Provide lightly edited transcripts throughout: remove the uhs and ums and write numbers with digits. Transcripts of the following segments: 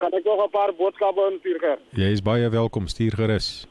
Kan ek nog 'n paar boodskappe instuur? Jy is baie welkom, stuur gerus.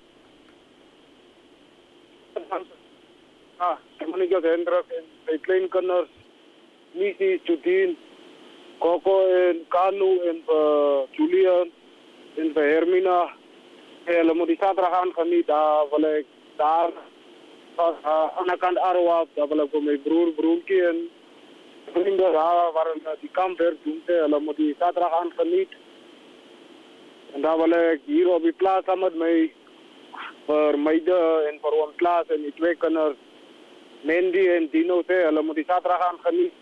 Monique Hendrik en sy kleinkinders, Missy, Judine, Coco en Kanu en Julian en Hermina. Hulle moet die Saterdag aan geniet, daar wil ek daar aan de kant Arwap, daar wil ek vir my broertjie en vriende daar waar hulle die kamp werk doen, hulle moet die Saterdag aan geniet. En daar wil ek hier op die plaas saam met my vir meide en vir ons plaas en die twee kinders Mandy en Dino, hulle moet die Saterdag aan geniet.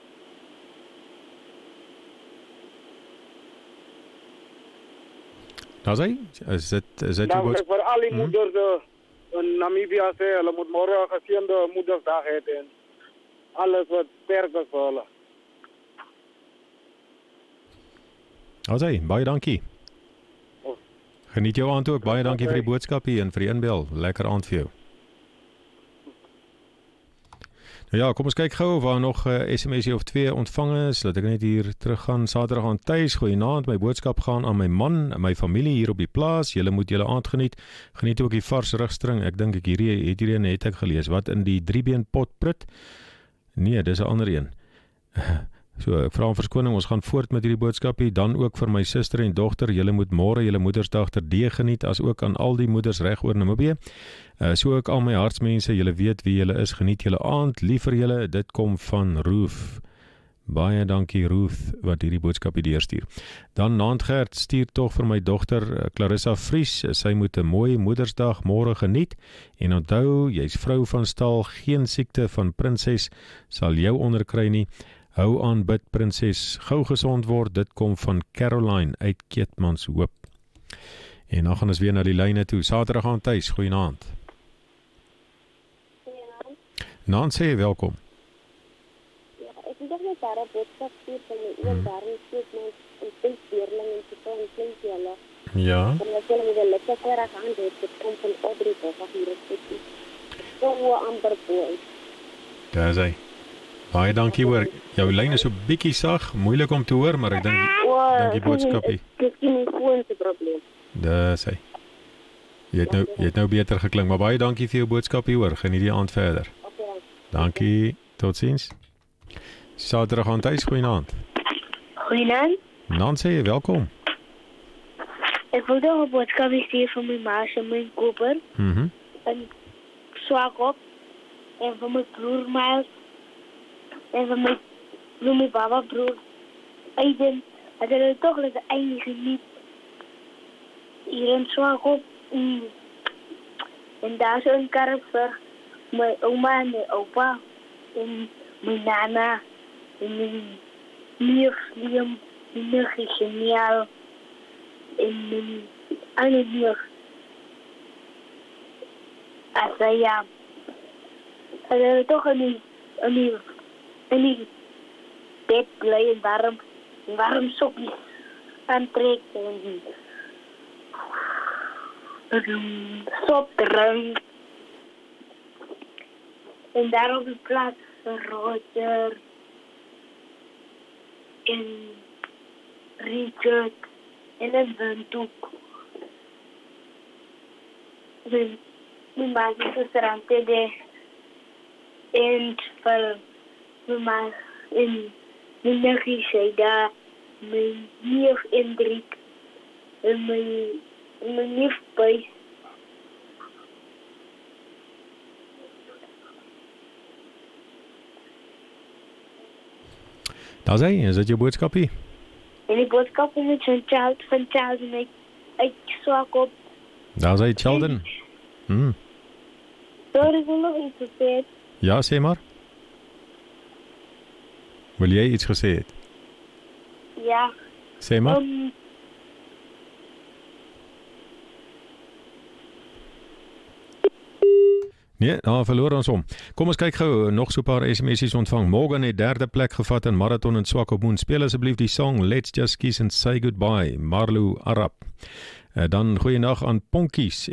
Is dit jou boodskap? Vir al die moeders in Namibia hulle moet môre 'n geseënde Moedersdag hê en alles wat sterk is vir hulle. Baie dankie. Geniet jou aand ook. Baie dankie vir die boodskap hier en vir die inbel. Lekker aand vir jou. Nou ja, kom ons kyk gou of daar nog 'n SMS of 2 ontvang is. Laat ek net hier teruggaan. Saterdag aan Tuis, goeienaand. My boodskap gaan aan my man en my familie hier op die plaas. Julle moet julle aand geniet. Geniet ook die vars rugstring. Ek dink hierdie het ek gelees. Wat in die 3-been pot prut? Nee, dis 'n ander een. So, ek vra om verskoning, ons gaan voort met hierdie boodskapie, dan ook vir my suster en dogter, julle moet môre julle Moedersdag terdee geniet, as ook aan al die moeders reg oor Namibië. So ook al my hartsmense, julle weet wie julle is, geniet julle aand, lief vir julle, dit kom van Ruth. Baie dankie Ruth, wat hierdie boodskapie deurstuur. Dan Naandgert stuur tog vir my dogter Clarissa Vries, sy moet 'n mooi Moedersdag môre geniet, en onthou, jy's vrou van staal, geen siekte van prinses sal jou onderkry nie. Hou aan bid, prinses, gou gesond word, dit kom van Caroline uit Keetmanshoop. En dan gaan ons weer na die lyne toe. Saterdag aan Tuis, goeienaand. Naand sê, welkom. Ja, ek het nog net daar 'n boodskap stuur van my een daar in Keetmans en twee leerlinge en so van Kleinkiela. Ja. En ek wil net lekker terug aan dit kom van Audrey of hier is. So amper boy. Daar is hy. Baie dankie hoor. Jou lyn is so bietjie sag, moeilik om te hoor, maar ek dink die boodskapie. Dis nie gewoon se probleem. Dis hy. Jy het nou beter geklink, maar baie dankie vir jou boodskapie hoor. Geniet die aand verder. Okay. Dankie. Totsiens. Saterdag aan Tuis, goeienaand. Goeienaand. Naand sê, welkom. Ek wil nog 'n boodskap stuur van my ma se my koper. En Swakop en van my broer Miles. En van my baba broer Aiden, dat hulle toch net einde geniet hier in Swakop. En daar zo een karp vir my oma en my opa en my nana en my neef Liam, my neef is geniaal en my ander neef Asaya. En hulle toch in die bed bly en warm sokkies aantrek en sop drink. En daar op die plaats Roger en Richard en een Windhoek. Mijn maat is restaurant en voor mijn maat en mijn neefje Shaida, mijn neef Hendrik en mijn neef Pijs. Daar sê, is dit jou boodskapie? En die boodskap is van Charles en ek swak op. Daar sê, Sheldon. Sorry, ek wil nog iets gesê. Ja, sê maar. Wil jy iets gesê het? Ja. Sê maar. Nee, verloor ons om. Kom ons kyk gou, nog so 'n paar SMS'es ontvang. Morgan het derde plek gevat in marathon in Swakopmund. Speel asseblief die song Let's Just Kiss and Say Goodbye, Marlo Arap. Dan goeienaand aan Ponkies